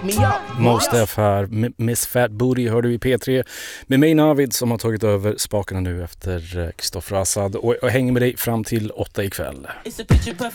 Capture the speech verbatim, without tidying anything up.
Mos Def här, M- Miss Fat Booty hörde vi i P tre med mig Navid som har tagit över spakarna nu efter Kristoffer Assad och, och hänger med dig fram till åtta ikväll.